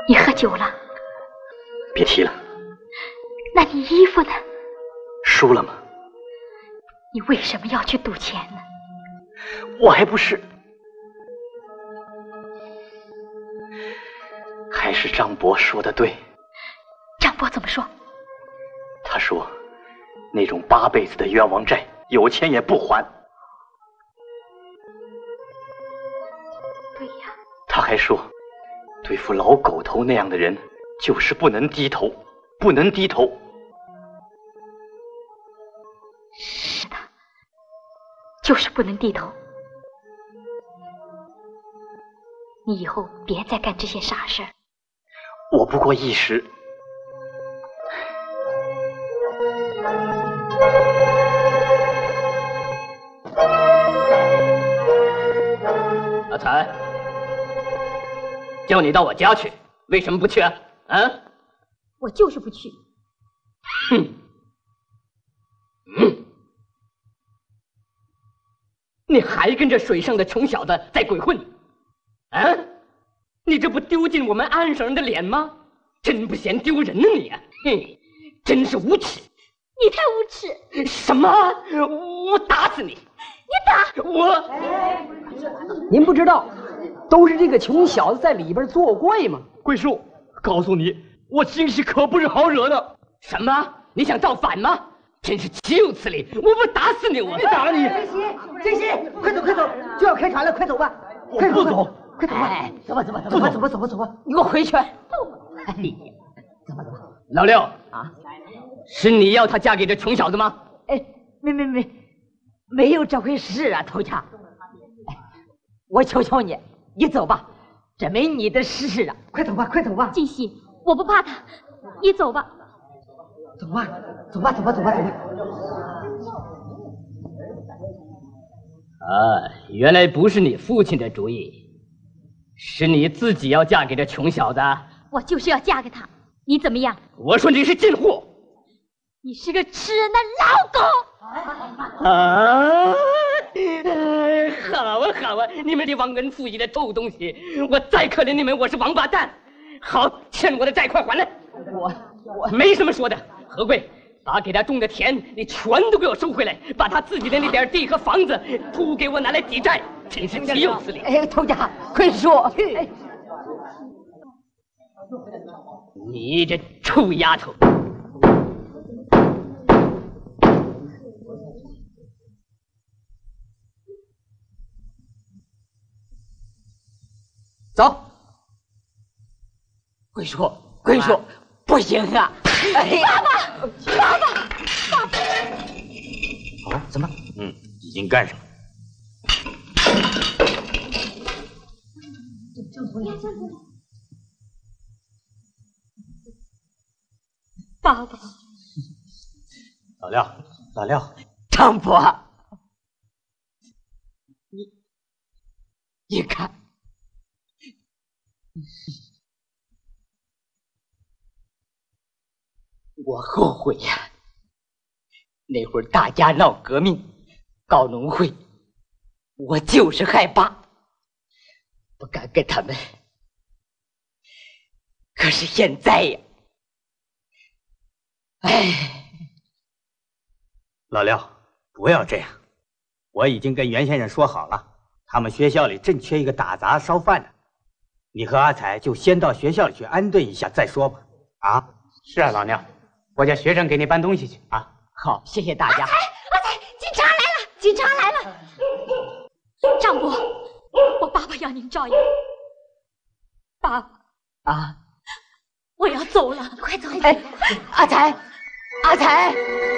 你喝酒了？ 别提了。 那你衣服呢？ 输了吗？ 你为什么要去赌钱呢？ 我还不是。还是张伯说的对。 张伯怎么说？ 他说，那种8辈子的冤枉债，有钱也不还。 对呀。 他还说，对付老狗头那样的人，就是不能低头，不能低头。 是的，就是不能低头。你以后别再干这些傻事儿。 我不过一时。 阿才，叫你到我家去，为什么不去啊？啊？ 我就是不去。 哼。你还跟着水上的穷小子在鬼混，啊？你这不丢尽我们安省人的脸吗？真不嫌丢人呢你啊！哼，真是无耻！ 你才无耻！ 什么？我打死你！ 你打我！ 您不知道，都是这个穷小子在里边作怪吗？ 贵叔，告诉你，我金喜可不是好惹的。 什么？你想造反吗？真是岂有此理！我不打死你！我打了你！珍惜，快走快走，就要开船了，快走吧！ 我不走， 快走吧！走吧走吧走吧走吧走吧走吧！ 你给我回去！ 走吧走吧。 老六啊， 是你要她嫁给这穷小子吗？ 哎，没有这回事啊，头家。哎，我求求你，你走吧，这没你的事啊！快走吧快走吧！ 金喜，我不怕他，你走吧。 走吧走吧走吧走吧走吧。 啊，原来不是你父亲的主意，是你自己要嫁给这穷小子。 我就是要嫁给他，你怎么样？ 我说你是禁货， 你是个吃人的老狗！ 啊！好啊好啊，你们这忘恩负义的臭东西！我再可怜你们，我是王八蛋。好，欠我的债快还来。我没什么说的。何贵，把给他种的田你全都给我收回来，把他自己的那点地和房子都给我拿来抵债，真是岂有此理！ 哎，头家，快说！ 你这臭丫头！ 走。桂叔，桂叔，不行啊！ 哎，爸爸，爸爸，爸爸！ 哦，怎么？已经干上了。 爸爸， 老廖， 张伯，你看，我后悔呀！那会儿大家闹革命，搞农会，我就是害怕，不敢跟他们。可是现在呀，哎， 老廖，不要这样，我已经跟袁先生说好了，他们学校里正缺一个打杂烧饭的，你和阿才就先到学校里去安顿一下再说吧。啊， 是啊，老廖，我叫学生给你搬东西去啊。 好，谢谢大家。 阿才，警察来了，警察来了！张伯，我爸爸要您照应。爸爸啊， 我要走了，快走！ 哎，阿才，阿才。